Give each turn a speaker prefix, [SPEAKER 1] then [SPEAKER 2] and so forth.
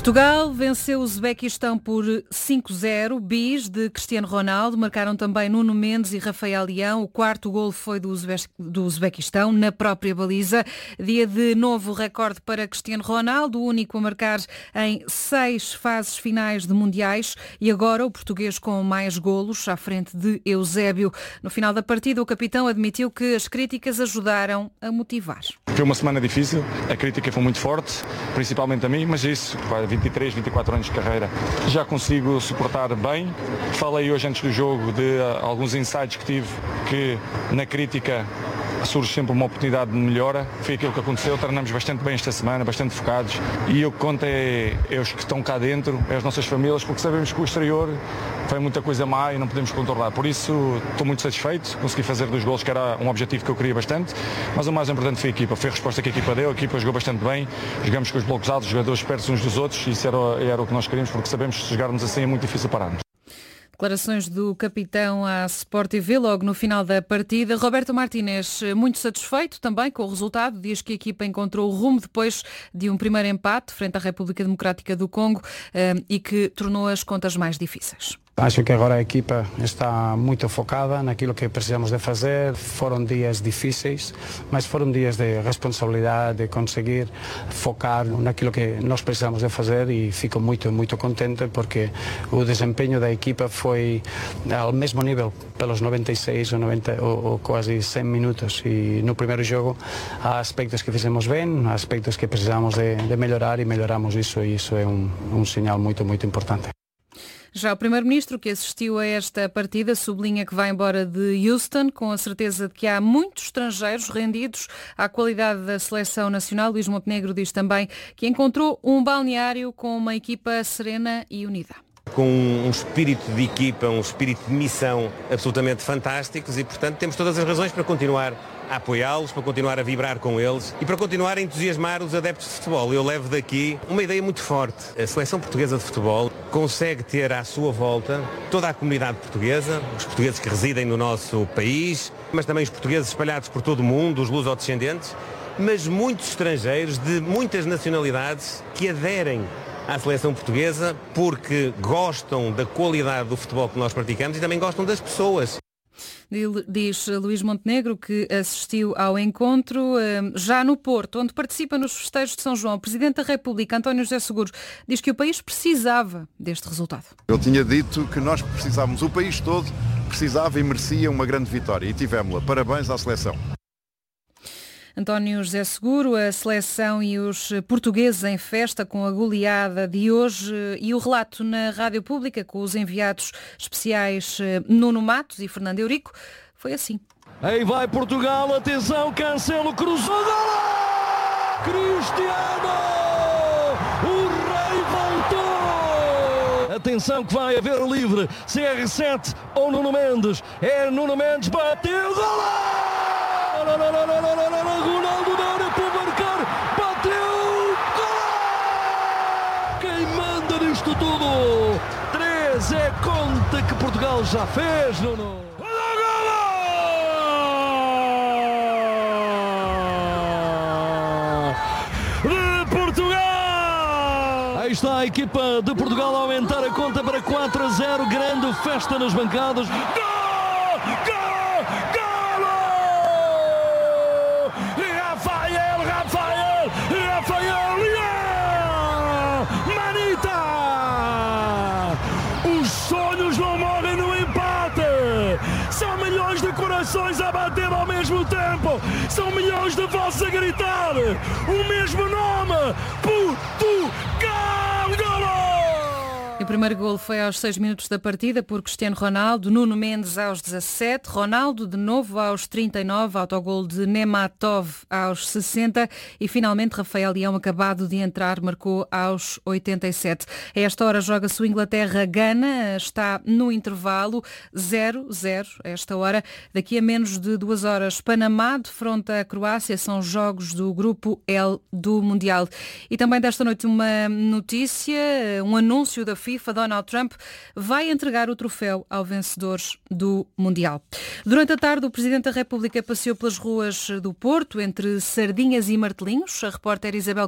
[SPEAKER 1] Portugal venceu o Uzbequistão por 5-0, bis de Cristiano Ronaldo, marcaram também Nuno Mendes e Rafael Leão, o quarto golo foi do Uzbequistão, na própria baliza, dia de novo recorde para Cristiano Ronaldo, o único a marcar em 6 fases finais de mundiais e agora o português com mais golos, à frente de Eusébio. No final da partida, o capitão admitiu que as críticas ajudaram a motivar.
[SPEAKER 2] Foi uma semana difícil, a crítica foi muito forte, principalmente a mim, mas isso, 23, 24 anos de carreira, já consigo suportar bem. Falei hoje antes do jogo de alguns insights que tive, que na crítica surge sempre uma oportunidade de melhora. Foi aquilo que aconteceu, treinamos bastante bem esta semana, bastante focados, e o que conta é os que estão cá dentro, é as nossas famílias, porque sabemos que o exterior foi muita coisa má e não podemos controlar. Por isso estou muito satisfeito, consegui fazer 2 golos, que era um objetivo que eu queria bastante, mas o mais importante foi a equipa, foi a resposta que a equipa deu, a equipa jogou bastante bem, jogamos com os blocos altos, jogadores perto uns dos outros, e isso era o que nós queríamos, porque sabemos que se jogarmos assim é muito difícil pararmos.
[SPEAKER 1] Declarações do capitão à Sport TV logo no final da partida. Roberto Martínez, muito satisfeito também com o resultado, diz que a equipa encontrou o rumo depois de um primeiro empate frente à República Democrática do Congo e que tornou as contas mais difíceis.
[SPEAKER 3] Acho que agora a equipa está muito focada naquilo que precisamos de fazer. Foram dias difíceis, mas foram dias de responsabilidade, de conseguir focar naquilo que nós precisamos de fazer, e fico muito, muito contente porque o desempenho da equipa foi ao mesmo nível pelos 96 ou 90 ou quase 100 minutos, e no primeiro jogo há aspectos que fizemos bem, há aspectos que precisamos de melhorar, e melhoramos isso, e isso é um sinal muito, muito importante.
[SPEAKER 1] Já o primeiro-ministro, que assistiu a esta partida, sublinha que vai embora de Houston com a certeza de que há muitos estrangeiros rendidos à qualidade da seleção nacional. Luís Montenegro diz também que encontrou um balneário com uma equipa serena e unida.
[SPEAKER 4] Com um espírito de equipa, um espírito de missão absolutamente fantásticos, e portanto temos todas as razões para continuar a apoiá-los, para continuar a vibrar com eles e para continuar a entusiasmar os adeptos de futebol. Eu levo daqui uma ideia muito forte. A seleção portuguesa de futebol consegue ter à sua volta toda a comunidade portuguesa, os portugueses que residem no nosso país, mas também os portugueses espalhados por todo o mundo, os lusodescendentes, mas muitos estrangeiros de muitas nacionalidades que aderem à seleção portuguesa porque gostam da qualidade do futebol que nós praticamos e também gostam das pessoas.
[SPEAKER 1] Diz Luís Montenegro, que assistiu ao encontro já no Porto, onde participa nos festejos de São João. O Presidente da República, António José Seguro, diz que o país precisava deste resultado.
[SPEAKER 5] Eu tinha dito que nós precisávamos, o país todo precisava e merecia uma grande vitória, e tivemos-la. Parabéns à seleção.
[SPEAKER 1] António José Seguro, a seleção e os portugueses em festa com a goleada de hoje, e o relato na Rádio Pública com os enviados especiais Nuno Matos e Fernando Eurico foi assim.
[SPEAKER 6] Aí vai Portugal, atenção, Cancelo cruzou, golo! Cristiano! O rei voltou! Atenção que vai haver livre, CR7 ou Nuno Mendes, é Nuno Mendes, bateu, golo! Ronaldo na área para marcar, bateu, gol! Quem manda nisto tudo? 3 é conta que Portugal já fez, Nuno. De Portugal! Aí está a equipa de Portugal a aumentar a conta para 4-0, grande festa nas bancadas. Gol! Gol! Gol! Rafael Leão! Manita! Os sonhos não morrem no empate! São milhões de corações a bater ao mesmo tempo! São milhões de vozes a gritar! O mesmo nome! Portugal! Golo!
[SPEAKER 1] O primeiro golo foi aos 6 minutos da partida por Cristiano Ronaldo, Nuno Mendes aos 17, Ronaldo de novo aos 39, autogolo de Nematov aos 60 e finalmente Rafael Leão, acabado de entrar, marcou aos 87. A esta hora joga-se o Inglaterra-Gana, está no intervalo 0-0 a esta hora. Daqui a menos de 2 horas, Panamá defronta a Croácia, são jogos do grupo L do Mundial. E também desta noite uma notícia, um anúncio da FIFA. Donald Trump vai entregar o troféu ao vencedor do Mundial. Durante a tarde, o Presidente da República passeou pelas ruas do Porto, entre sardinhas e martelinhos. A repórter Isabel